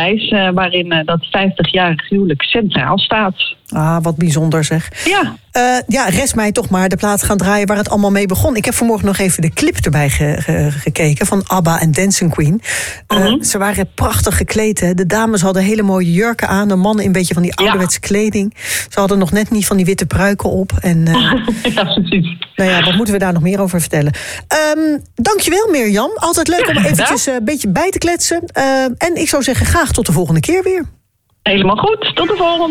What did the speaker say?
reis waarin dat 50-jarig huwelijk centraal staat. Ah, wat bijzonder zeg. Ja. Rest mij toch maar de plaat gaan draaien waar het allemaal mee begon. Ik heb vanmorgen nog even de clip erbij gekeken van ABBA en Dancing Queen. Ze waren prachtig gekleed. Hè? De dames hadden hele mooie jurken aan. De mannen een beetje van die ouderwetse kleding. Ze hadden nog net niet van die witte pruiken op. En, ja, precies. Nou ja, wat moeten we daar nog meer over vertellen? Dankjewel Mirjam. Altijd leuk om eventjes een beetje bij te kletsen. En ik zou zeggen graag tot de volgende keer weer. Helemaal goed. Tot de volgende.